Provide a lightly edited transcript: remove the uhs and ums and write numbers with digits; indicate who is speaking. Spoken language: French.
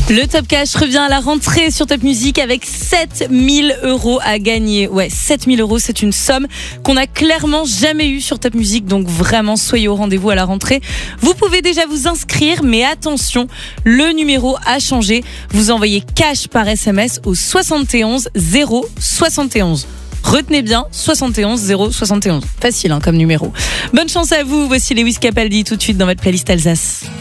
Speaker 1: Le Top Cash revient à la rentrée sur Top Music avec 7 000 € à gagner. Ouais, 7 000 €, c'est une somme qu'on n'a clairement jamais eue sur Top Music. Donc vraiment, soyez au rendez-vous à la rentrée. Vous pouvez déjà vous inscrire, mais attention, le numéro a changé. Vous envoyez cash par SMS au 71 071. Retenez bien, 71 071. Facile comme numéro. Bonne chance à vous. Voici Lewis Capaldi tout de suite dans votre playlist Alsace.